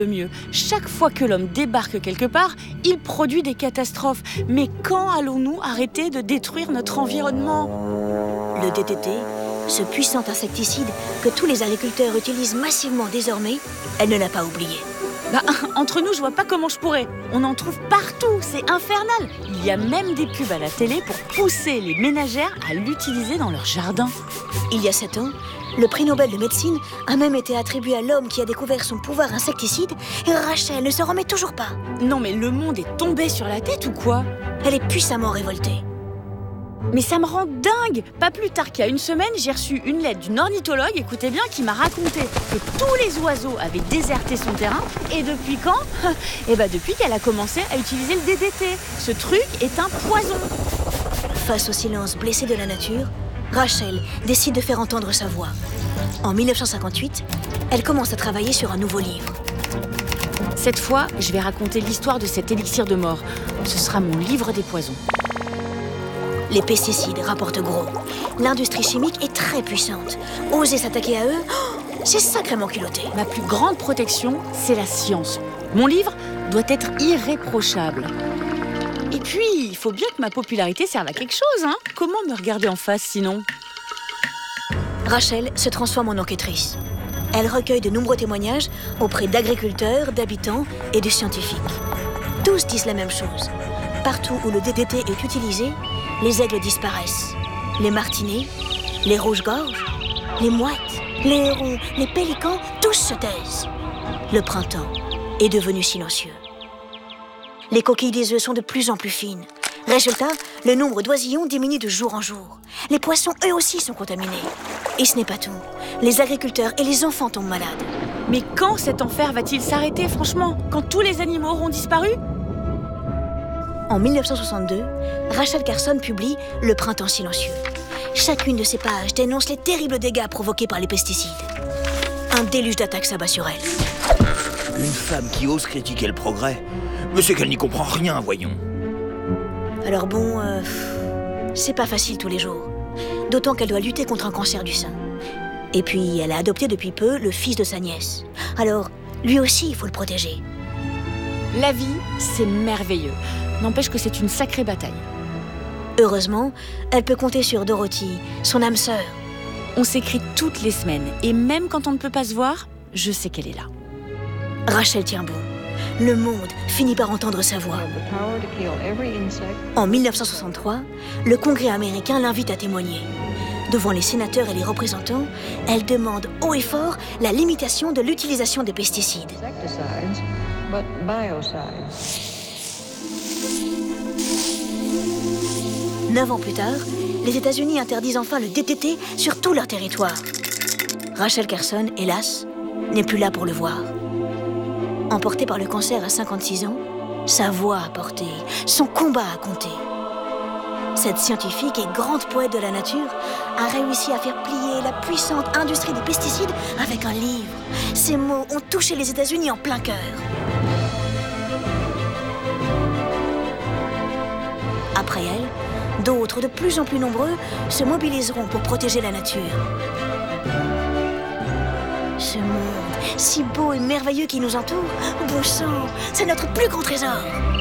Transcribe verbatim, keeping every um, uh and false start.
le mieux. Chaque fois que l'homme débarque quelque part, il produit des catastrophes. Mais quand allons-nous arrêter de détruire notre environnement ? Le D D T, ce puissant insecticide que tous les agriculteurs utilisent massivement désormais, elle ne l'a pas oublié. Bah, entre nous, je vois pas comment je pourrais. On en trouve partout, c'est infernal. Il y a même des pubs à la télé pour pousser les ménagères à l'utiliser dans leur jardin. Il y a sept ans, le prix Nobel de médecine a même été attribué à l'homme qui a découvert son pouvoir insecticide et Rachel ne se remet toujours pas. Non mais le monde est tombé sur la tête ou quoi ? Elle est puissamment révoltée. Mais ça me rend dingue. Pas plus tard qu'il y a une semaine, j'ai reçu une lettre d'une ornithologue, écoutez bien, qui m'a raconté que tous les oiseaux avaient déserté son terrain. Et depuis quand ? Eh ben depuis qu'elle a commencé à utiliser le D D T. Ce truc est un poison. Face au silence blessé de la nature, Rachel décide de faire entendre sa voix. En mille neuf cent cinquante-huit, elle commence à travailler sur un nouveau livre. Cette fois, je vais raconter l'histoire de cet élixir de mort. Ce sera mon livre des poisons. Les pesticides rapportent gros. L'industrie chimique est très puissante. Oser s'attaquer à eux, oh, c'est sacrément culotté. Ma plus grande protection, c'est la science. Mon livre doit être irréprochable. Et puis, il faut bien que ma popularité serve à quelque chose, hein ? Comment me regarder en face sinon ? Rachel se transforme en enquêtrice. Elle recueille de nombreux témoignages auprès d'agriculteurs, d'habitants et de scientifiques. Tous disent la même chose. Partout où le D D T est utilisé, les aigles disparaissent. Les martinets, les rouges-gorges, les mouettes, les hérons, les pélicans, tous se taisent. Le printemps est devenu silencieux. Les coquilles des œufs sont de plus en plus fines. Résultat, le nombre d'oisillons diminue de jour en jour. Les poissons, eux aussi, sont contaminés. Et ce n'est pas tout. Les agriculteurs et les enfants tombent malades. Mais quand cet enfer va-t-il s'arrêter, franchement ? Quand tous les animaux auront disparu ? En mille neuf cent soixante-deux, Rachel Carson publie « Le printemps silencieux ». Chacune de ces pages dénonce les terribles dégâts provoqués par les pesticides. Un déluge d'attaques s'abat sur elle. Une femme qui ose critiquer le progrès, mais c'est qu'elle n'y comprend rien, voyons. Alors bon, euh, c'est pas facile tous les jours. D'autant qu'elle doit lutter contre un cancer du sein. Et puis, elle a adopté depuis peu le fils de sa nièce. Alors, lui aussi, il faut le protéger. La vie, c'est merveilleux. N'empêche que c'est une sacrée bataille. Heureusement, elle peut compter sur Dorothy, son âme sœur. On s'écrit toutes les semaines, et même quand on ne peut pas se voir, je sais qu'elle est là. Rachel tient bon. Le monde finit par entendre sa voix. En mille neuf cent soixante-trois, le Congrès américain l'invite à témoigner. Devant les sénateurs et les représentants, elle demande haut et fort la limitation de l'utilisation des pesticides. Neuf ans plus tard, les États-Unis interdisent enfin le D D T sur tout leur territoire. Rachel Carson, hélas, n'est plus là pour le voir. Emportée par le cancer à cinquante-six ans, sa voix a porté, son combat a compté. Cette scientifique et grande poète de la nature a réussi à faire plier la puissante industrie des pesticides avec un livre. Ses mots ont touché les États-Unis en plein cœur. Après elle, d'autres, de plus en plus nombreux, se mobiliseront pour protéger la nature. Ce monde si beau et merveilleux qui nous entoure, bon sang, c'est notre plus grand trésor.